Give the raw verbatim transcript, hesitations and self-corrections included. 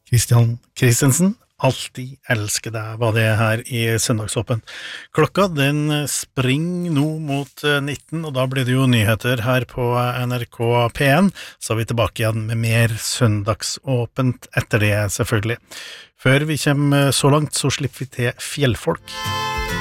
Kristian Kristensen, alltid elsker deg, var det her i Søndagsåpen. Klokka den springer nå mot nitten, og da blir det jo nyheter her på N R K P en, så er vi tilbake igjen med mer Søndagsåpent etter det selvfølgelig. Før vi kommer så langt, så slipper vi til Fjellfolk.